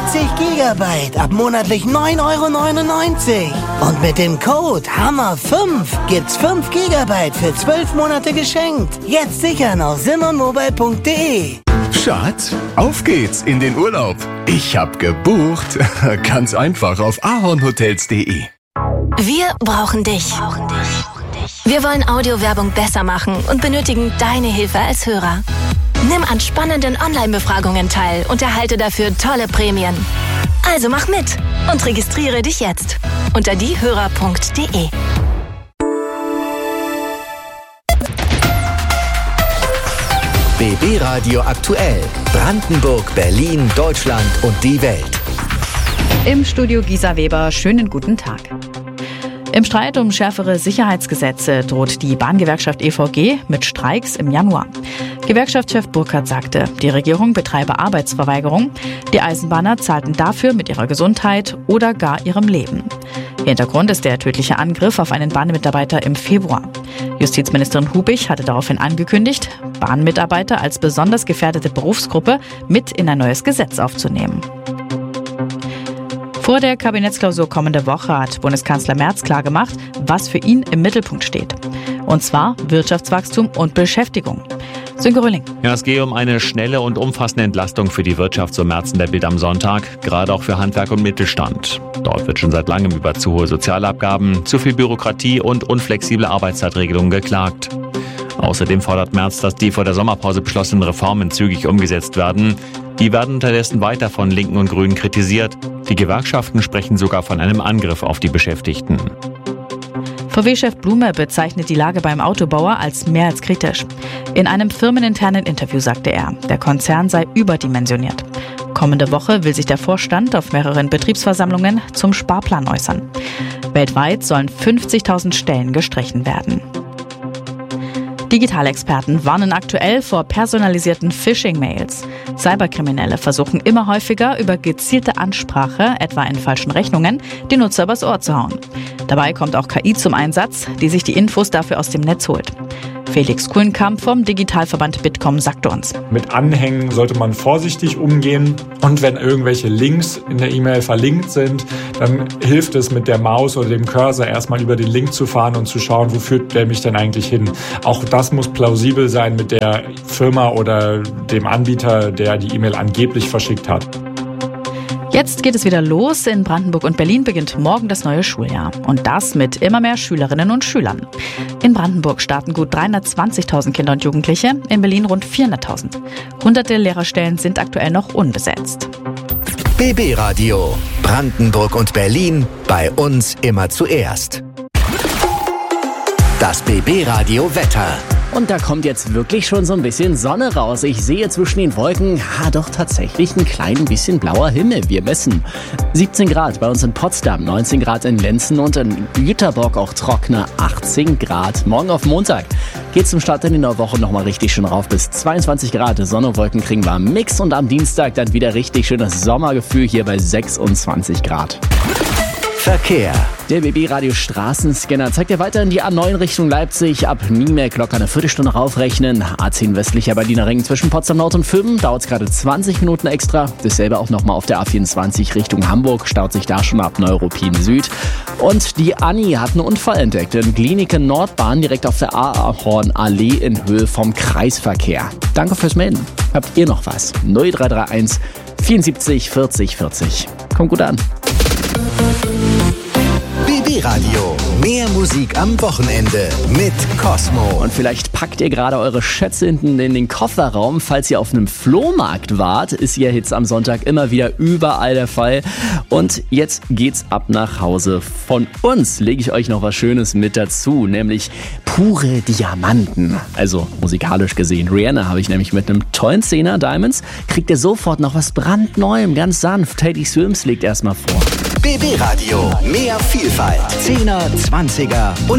Gigabyte ab monatlich 9,99 €. Und mit dem Code HAMMER5 gibt's 5 Gigabyte für 12 Monate geschenkt. Jetzt sichern auf simonmobile.de. Schatz, auf geht's in den Urlaub. Ich hab gebucht. Ganz einfach auf ahornhotels.de. Wir brauchen dich. Wir wollen Audiowerbung besser machen und benötigen deine Hilfe als Hörer. Nimm an spannenden Online-Befragungen teil und erhalte dafür tolle Prämien. Also mach mit und registriere dich jetzt unter diehörer.de. BB Radio aktuell. Brandenburg, Berlin, Deutschland und die Welt. Im Studio Gisa Weber, schönen guten Tag. Im Streit um schärfere Sicherheitsgesetze droht die Bahngewerkschaft EVG mit Streiks im Januar. Gewerkschaftschef Burkhardt sagte, die Regierung betreibe Arbeitsverweigerung. Die Eisenbahner zahlten dafür mit ihrer Gesundheit oder gar ihrem Leben. Hintergrund ist der tödliche Angriff auf einen Bahnmitarbeiter im Februar. Justizministerin Hubich hatte daraufhin angekündigt, Bahnmitarbeiter als besonders gefährdete Berufsgruppe mit in ein neues Gesetz aufzunehmen. Vor der Kabinettsklausur kommende Woche hat Bundeskanzler Merz klargemacht, was für ihn im Mittelpunkt steht. Und zwar Wirtschaftswachstum und Beschäftigung. Sönke Röhling. Ja, es gehe um eine schnelle und umfassende Entlastung für die Wirtschaft, so Merz in der Bild am Sonntag, gerade auch für Handwerk und Mittelstand. Dort wird schon seit langem über zu hohe Sozialabgaben, zu viel Bürokratie und unflexible Arbeitszeitregelungen geklagt. Außerdem fordert Merz, dass die vor der Sommerpause beschlossenen Reformen zügig umgesetzt werden. Die werden unterdessen weiter von Linken und Grünen kritisiert. Die Gewerkschaften sprechen sogar von einem Angriff auf die Beschäftigten. VW-Chef Blume bezeichnet die Lage beim Autobauer als mehr als kritisch. In einem firmeninternen Interview sagte er, der Konzern sei überdimensioniert. Kommende Woche will sich der Vorstand auf mehreren Betriebsversammlungen zum Sparplan äußern. Weltweit sollen 50.000 Stellen gestrichen werden. Digitalexperten warnen aktuell vor personalisierten Phishing-Mails. Cyberkriminelle versuchen immer häufiger über gezielte Ansprache, etwa in falschen Rechnungen, die Nutzer übers Ohr zu hauen. Dabei kommt auch KI zum Einsatz, die sich die Infos dafür aus dem Netz holt. Felix Kuhlenkamp vom Digitalverband Bitkom sagte uns. Mit Anhängen sollte man vorsichtig umgehen. Und wenn irgendwelche Links in der E-Mail verlinkt sind, dann hilft es mit der Maus oder dem Cursor erstmal über den Link zu fahren und zu schauen, wo führt der mich denn eigentlich hin. Auch das muss plausibel sein mit der Firma oder dem Anbieter, der die E-Mail angeblich verschickt hat. Jetzt geht es wieder los. In Brandenburg und Berlin beginnt morgen das neue Schuljahr. Und das mit immer mehr Schülerinnen und Schülern. In Brandenburg starten gut 320.000 Kinder und Jugendliche, in Berlin rund 400.000. Hunderte Lehrerstellen sind aktuell noch unbesetzt. BB Radio. Brandenburg und Berlin. Bei uns immer zuerst. Das BB Radio Wetter. Und da kommt jetzt wirklich schon so ein bisschen Sonne raus. Ich sehe zwischen den Wolken, doch tatsächlich ein klein bisschen blauer Himmel. Wir messen 17 Grad bei uns in Potsdam, 19 Grad in Lenzen und in Jüterbock auch trockene 18 Grad. Morgen auf Montag geht's zum Start in die neue Woche nochmal richtig schön rauf bis 22 Grad. Sonne und Wolken kriegen wir am Mix und am Dienstag dann wieder richtig schönes Sommergefühl hier bei 26 Grad. Verkehr. Der BB-Radio Straßenscanner zeigt ja weiterhin die A9 Richtung Leipzig. Ab Niemelk locker eine Viertelstunde raufrechnen. A10 westlicher Berliner Ring zwischen Potsdam Nord und Föben dauert es gerade 20 Minuten extra. Dasselbe auch nochmal auf der A24 Richtung Hamburg. Staut sich da schon ab Neuruppin Süd. Und die Anni hat einen Unfall entdeckt in Gliniken Nordbahn direkt auf der Ahornallee in Höhe vom Kreisverkehr. Danke fürs Melden. Habt ihr noch was? 0331 74 40 40. Kommt gut an. BB Radio. Mehr Musik am Wochenende mit Cosmo. Und vielleicht packt ihr gerade eure Schätze hinten in den Kofferraum. Falls ihr auf einem Flohmarkt wart, ist ja jetzt am Sonntag immer wieder überall der Fall. Und jetzt geht's ab nach Hause. Von uns lege ich euch noch was Schönes mit dazu, nämlich pure Diamanten. Also musikalisch gesehen. Rihanna habe ich nämlich mit einem tollen 10er Diamonds. Kriegt ihr sofort noch was brandneuem, ganz sanft. Teddy Swims legt erstmal vor. BB Radio. Mehr Vielfalt. 10er, 20er und